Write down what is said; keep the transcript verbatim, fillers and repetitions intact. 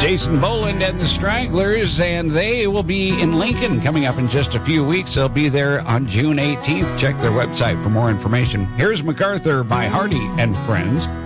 Jason Boland and the Stragglers, and they will be in Lincoln coming up in just a few weeks. They'll be there on June eighteenth. Check their website for more information. Here's MacArthur by Hardy and Friends.